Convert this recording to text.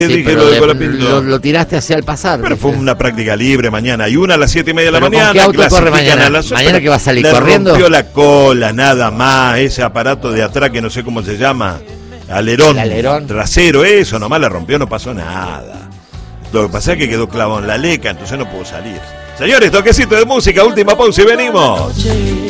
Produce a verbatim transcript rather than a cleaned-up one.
Sí, dije pero lo de de- Colapinto. lo, lo tiraste hacia el pasar. Pero fue una práctica libre mañana. Y una a las siete y media de la ¿Pero con mañana. qué auto corre clasifican mañana? a las ocho. ¿Mañana que va a salir Le corriendo? rompió la cola, nada más. Ese aparato de atrás que no sé cómo se llama. Alerón. El alerón. Trasero, eso nomás le rompió, no pasó nada. Lo que pasa es que quedó clavado en la leca, entonces no pudo salir. Señores, toquecito de música, última pausa y venimos.